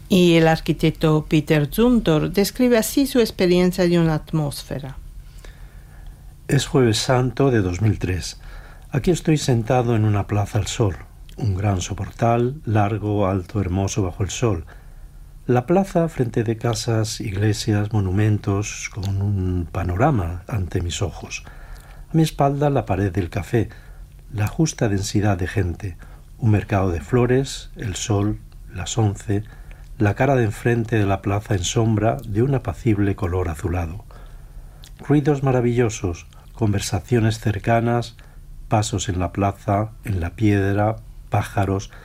Y el arquitecto Peter Zumthor describe así su experiencia de una atmósfera. Es Jueves Santo de 2003. Aquí estoy sentado en una plaza al sol, un gran soportal, largo, alto, hermoso bajo el sol. La plaza frente de casas, iglesias, monumentos, con un panorama ante mis ojos. A mi espalda la pared del café, la justa densidad de gente, un mercado de flores, el sol, las 11, la cara de enfrente de la plaza en sombra de un apacible color azulado. Ruidos maravillosos, conversaciones cercanas, pasos en la plaza, en la piedra, pájaros,